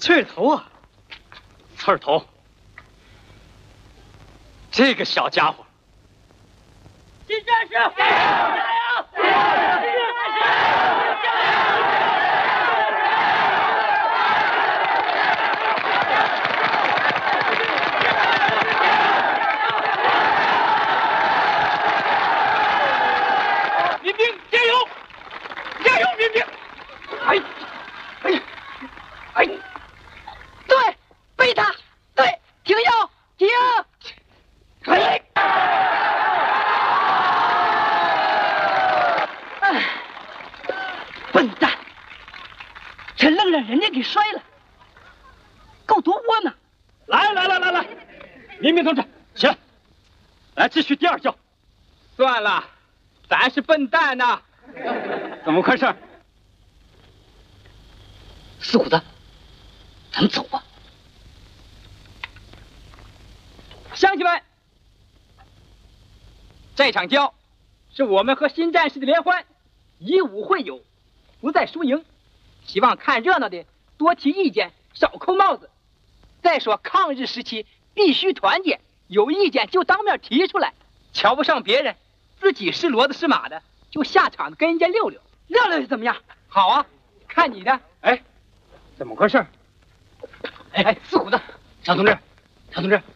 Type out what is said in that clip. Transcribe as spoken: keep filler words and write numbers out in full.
刺儿头啊，刺儿头，这个小家伙， 金战士，加油！加油！金战士，加油！ 民兵加油！加油，民兵！哎，哎，哎， 对，背他，对，停腰，停！ 哎， 哎，笨蛋，这愣让人家给摔了，够多窝囊！ 来来来来来，民兵同志起来，来继续第二教。 算了。 咱是笨蛋呐！ 怎么回事？ 四虎子，咱们走吧。 乡亲们，这场交是我们和新战士的联欢，以武会友，不在输赢。希望看热闹的多提意见，少扣帽子。再说抗日时期必须团结，有意见就当面提出来，瞧不上别人。 自己是骡子是马的，就下场跟人家溜溜， 溜溜又怎么样？ 好啊，看你的。 哎，怎么回事？ 哎哎，四虎子，小同志，小同志，